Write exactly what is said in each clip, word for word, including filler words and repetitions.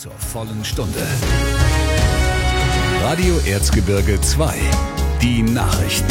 zur vollen Stunde. Radio Erzgebirge zwei. Die Nachrichten.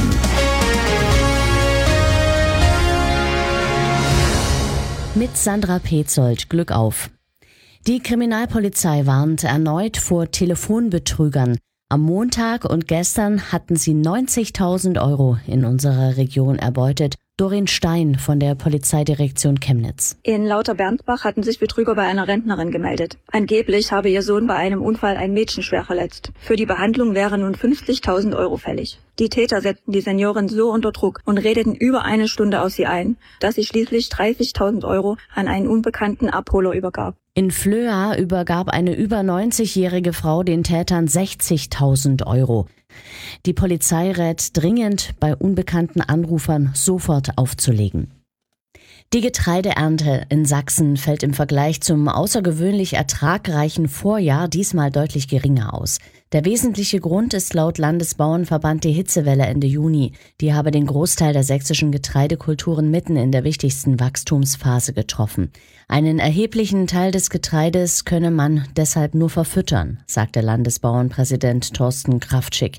Mit Sandra Petzold. Glück auf. Die Kriminalpolizei warnt erneut vor Telefonbetrügern. Am Montag und gestern hatten sie neunzigtausend Euro in unserer Region erbeutet. Doreen Stein von der Polizeidirektion Chemnitz. In Lauterbernbach hatten sich Betrüger bei einer Rentnerin gemeldet. Angeblich habe ihr Sohn bei einem Unfall ein Mädchen schwer verletzt. Für die Behandlung wären nun fünfzigtausend Euro fällig. Die Täter setzten die Seniorin so unter Druck und redeten über eine Stunde aus sie ein, dass sie schließlich dreißigtausend Euro an einen unbekannten Abholer übergab. In Flöa übergab eine über neunzigjährige Frau den Tätern sechzigtausend Euro. Die Polizei rät dringend, bei unbekannten Anrufern sofort aufzulegen. Die Getreideernte in Sachsen fällt im Vergleich zum außergewöhnlich ertragreichen Vorjahr diesmal deutlich geringer aus. Der wesentliche Grund ist laut Landesbauernverband die Hitzewelle Ende Juni. Die habe den Großteil der sächsischen Getreidekulturen mitten in der wichtigsten Wachstumsphase getroffen. Einen erheblichen Teil des Getreides könne man deshalb nur verfüttern, sagte Landesbauernpräsident Thorsten Kraftschick.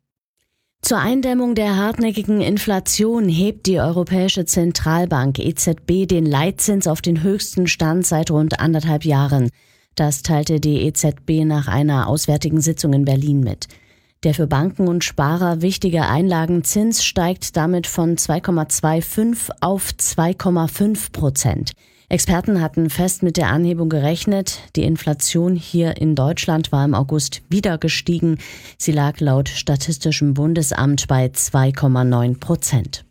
Zur Eindämmung der hartnäckigen Inflation hebt die Europäische Zentralbank E Z B den Leitzins auf den höchsten Stand seit rund anderthalb Jahren. Das teilte die E Z B nach einer auswärtigen Sitzung in Berlin mit. Der für Banken und Sparer wichtige Einlagenzins steigt damit von zwei Komma fünfundzwanzig auf zwei Komma fünf Prozent. Experten hatten fest mit der Anhebung gerechnet. Die Inflation hier in Deutschland war im August wieder gestiegen. Sie lag laut Statistischem Bundesamt bei zwei Komma neun Prozent.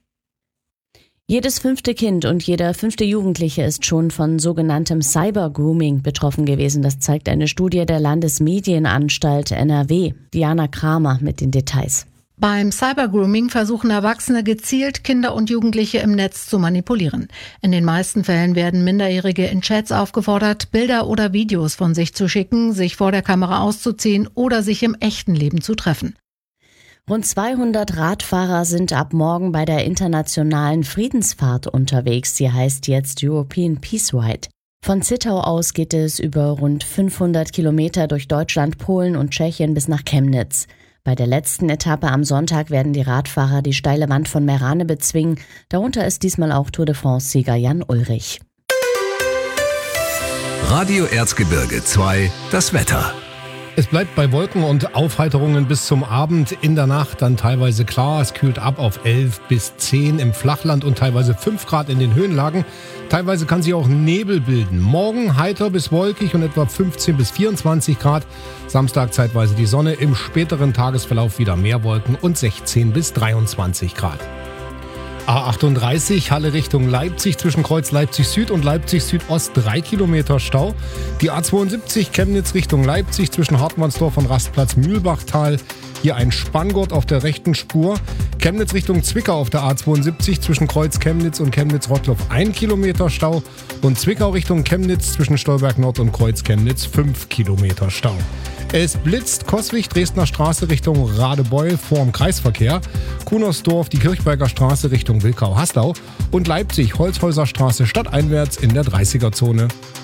Jedes fünfte Kind und jeder fünfte Jugendliche ist schon von sogenanntem Cybergrooming betroffen gewesen. Das zeigt eine Studie der Landesmedienanstalt N R W. Diana Kramer mit den Details. Beim Cybergrooming versuchen Erwachsene gezielt Kinder und Jugendliche im Netz zu manipulieren. In den meisten Fällen werden Minderjährige in Chats aufgefordert, Bilder oder Videos von sich zu schicken, sich vor der Kamera auszuziehen oder sich im echten Leben zu treffen. Rund zweihundert Radfahrer sind ab morgen bei der internationalen Friedensfahrt unterwegs. Sie heißt jetzt European Peace Ride. Von Zittau aus geht es über rund fünfhundert Kilometer durch Deutschland, Polen und Tschechien bis nach Chemnitz. Bei der letzten Etappe am Sonntag werden die Radfahrer die steile Wand von Merane bezwingen. Darunter ist diesmal auch Tour de France-Sieger Jan Ullrich. Radio Erzgebirge zwei, das Wetter. Es bleibt bei Wolken und Aufheiterungen bis zum Abend. In der Nacht dann teilweise klar. Es kühlt ab auf elf bis zehn im Flachland und teilweise fünf Grad in den Höhenlagen. Teilweise kann sich auch Nebel bilden. Morgen heiter bis wolkig und etwa fünfzehn bis vierundzwanzig Grad. Samstag zeitweise die Sonne. Im späteren Tagesverlauf wieder mehr Wolken und sechzehn bis dreiundzwanzig Grad. A achtunddreißig, Halle Richtung Leipzig, zwischen Kreuz Leipzig Süd und Leipzig Südost drei Kilometer Stau. Die A zweiundsiebzig, Chemnitz Richtung Leipzig, zwischen Hartmannsdorf und Rastplatz Mühlbachtal. Hier ein Spanngurt auf der rechten Spur. Chemnitz Richtung Zwickau auf der A zweiundsiebzig, zwischen Kreuz Chemnitz und Chemnitz-Rottloff ein Kilometer Stau. Und Zwickau Richtung Chemnitz, zwischen Stolberg Nord und Kreuz Chemnitz fünf Kilometer Stau. Es blitzt Coswig, Dresdner Straße Richtung Radebeul vorm Kreisverkehr, Kunersdorf, die Kirchberger Straße Richtung Wilkau-Haslau und Leipzig, Holzhäuser Straße stadteinwärts in der dreißiger Zone.